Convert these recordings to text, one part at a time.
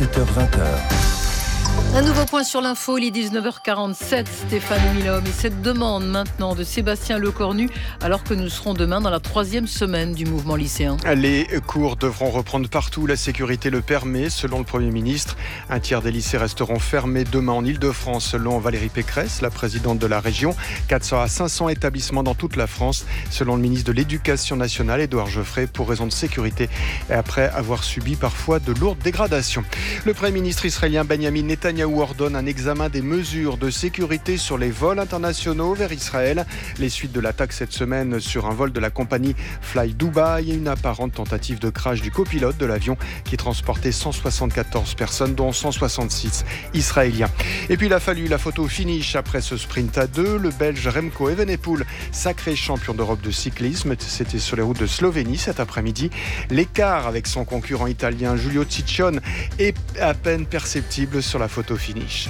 17h-20h. Un nouveau point sur l'info, il est 19h47, Stéphane Milhomme. Et cette demande maintenant de Sébastien Lecornu, alors que nous serons demain dans la 3e semaine du mouvement lycéen. Les cours devront reprendre partout où la sécurité le permet, selon le Premier ministre. Un tiers des lycées resteront fermés demain en Ile-de-France, selon Valérie Pécresse, la présidente de la région. 400 à 500 établissements dans toute la France, selon le ministre de l'Éducation nationale, Édouard Geoffrey, pour raison de sécurité et après avoir subi parfois de lourdes dégradations. Le Premier ministre israélien Benjamin Netanyahou ordonne un examen des mesures de sécurité sur les vols internationaux vers Israël. Les suites de l'attaque cette semaine sur un vol de la compagnie Fly Dubai et une apparente tentative de crash du copilote de l'avion qui transportait 174 personnes, dont 166 Israéliens. Et puis il a fallu la photo finish après ce sprint à deux. Le Belge Remco Evenepoel, sacré champion d'Europe de cyclisme, c'était sur les routes de Slovénie cet après-midi. L'écart avec son concurrent italien Giulio Ciccione est à peine perceptible sur la photo finish.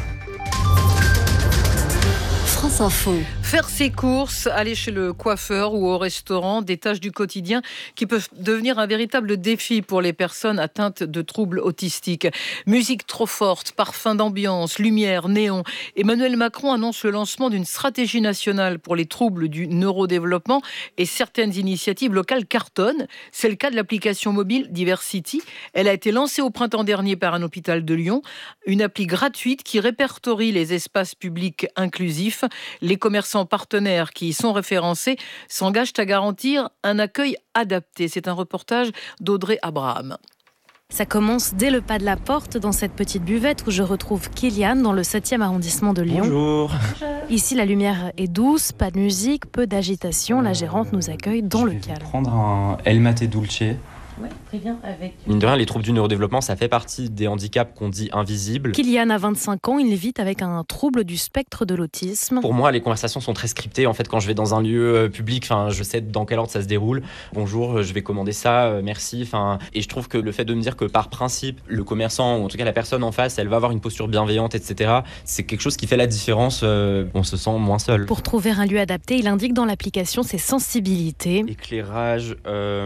France Info. Faire ses courses, aller chez le coiffeur ou au restaurant, des tâches du quotidien qui peuvent devenir un véritable défi pour les personnes atteintes de troubles autistiques. Musique trop forte, parfum d'ambiance, lumière, néon. Emmanuel Macron annonce le lancement d'une stratégie nationale pour les troubles du neurodéveloppement et certaines initiatives locales cartonnent. C'est le cas de l'application mobile Diversity. Elle a été lancée au printemps dernier par un hôpital de Lyon. Une appli gratuite qui répertorie les espaces publics inclusifs. Les commerçants partenaires qui y sont référencés s'engagent à garantir un accueil adapté. C'est un reportage d'Audrey Abraham. Ça commence dès le pas de la porte dans cette petite buvette où je retrouve Kylian dans le 7e arrondissement de Lyon. Bonjour. Ici, la lumière est douce, pas de musique, peu d'agitation. La gérante nous accueille dans le calme. Je vais prendre un El Mate Dulce. Ouais, très bien. Mine de rien, les troubles du neurodéveloppement, ça fait partie des handicaps qu'on dit invisibles. Kylian a 25 ans, il vit avec un trouble du spectre de l'autisme. Pour moi, les conversations sont très scriptées. En fait, quand je vais dans un lieu public, je sais dans quel ordre ça se déroule. Bonjour, je vais commander ça, merci. Et je trouve que le fait de me dire que par principe, le commerçant, ou en tout cas la personne en face, elle va avoir une posture bienveillante, etc., c'est quelque chose qui fait la différence. On se sent moins seul. Pour trouver un lieu adapté, il indique dans l'application ses sensibilités. Éclairage,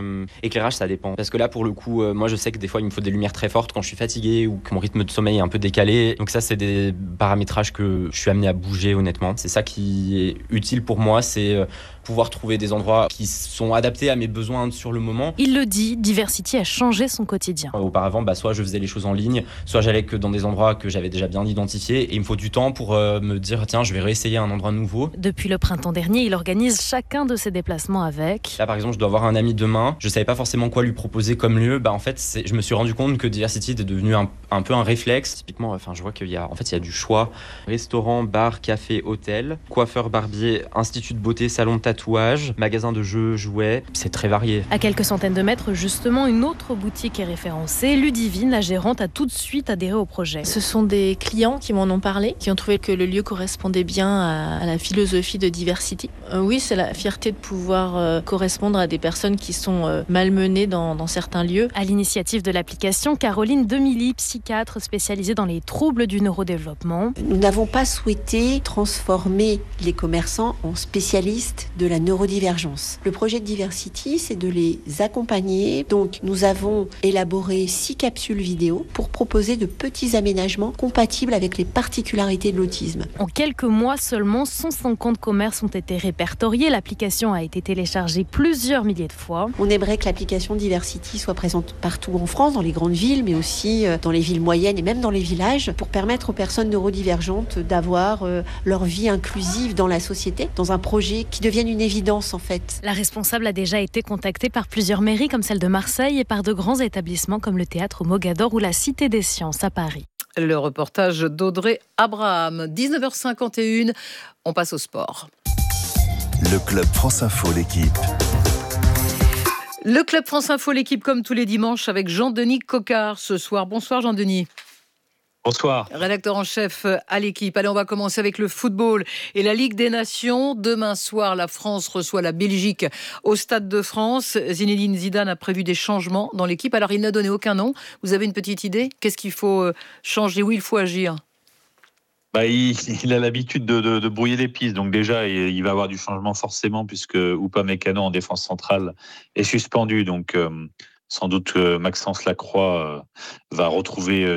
ça dépend. Parce que là, pour le coup, moi, je sais que des fois, il me faut des lumières très fortes quand je suis fatigué ou que mon rythme de sommeil est un peu décalé. Donc ça, c'est des paramétrages que je suis amené à bouger, honnêtement. C'est ça qui est utile pour moi, c'est pouvoir trouver des endroits qui sont adaptés à mes besoins sur le moment. Il le dit, Diversity a changé son quotidien. Auparavant, soit je faisais les choses en ligne, soit j'allais que dans des endroits que j'avais déjà bien identifiés. Et il me faut du temps pour me dire, tiens, je vais réessayer un endroit nouveau. Depuis le printemps dernier, il organise chacun de ses déplacements avec. Là, par exemple, je dois voir un ami demain. Je savais pas forcément quoi lui proposer comme lieu. En fait, je me suis rendu compte que Diversity était devenu un peu un réflexe. Typiquement, je vois qu'il y a du choix. Restaurant, bar, café, hôtel, coiffeur, barbier, institut de beauté, salon de tatouage, magasin de jeux, jouets. C'est très varié. À quelques centaines de mètres, justement, une autre boutique est référencée. Ludivine, la gérante, a tout de suite adhéré au projet. Ce sont des clients qui m'en ont parlé, qui ont trouvé que le lieu correspondait bien à la philosophie de Diversity. Oui, c'est la fierté de pouvoir correspondre à des personnes qui sont malmenées dans certains lieux. À l'initiative de l'application, Caroline Demilly, psychiatre spécialisée dans les troubles du neurodéveloppement. Nous n'avons pas souhaité transformer les commerçants en spécialistes de la neurodivergence. Le projet de Diversity, c'est de les accompagner. Donc, nous avons élaboré 6 capsules vidéo pour proposer de petits aménagements compatibles avec les particularités de l'autisme. En quelques mois seulement, 150 commerces ont été répertoriés. L'application a été téléchargée plusieurs milliers de fois. On aimerait que l'application Diversity soit présente partout en France, dans les grandes villes, mais aussi dans les villes moyennes et même dans les villages, pour permettre aux personnes neurodivergentes d'avoir leur vie inclusive dans la société, dans un projet qui devienne une évidence en fait. La responsable a déjà été contactée par plusieurs mairies comme celle de Marseille et par de grands établissements comme le Théâtre Mogador ou la Cité des Sciences à Paris. Le reportage d'Audrey Abraham. 19h51, on passe au sport. Le club France Info, l'équipe. Le club France Info, l'équipe comme tous les dimanches avec Jean-Denis Coquard ce soir. Bonsoir Jean-Denis. Bonsoir. Rédacteur en chef à l'équipe. Allez, on va commencer avec le football et la Ligue des Nations. Demain soir, la France reçoit la Belgique au Stade de France. Zinedine Zidane a prévu des changements dans l'équipe. Alors, il n'a donné aucun nom. Vous avez une petite idée ? Qu'est-ce qu'il faut changer ? Où il faut agir ? Il a l'habitude de brouiller les pistes. Donc déjà, il va avoir du changement forcément puisque Upamecano en défense centrale est suspendu. Donc sans doute Maxence Lacroix va retrouver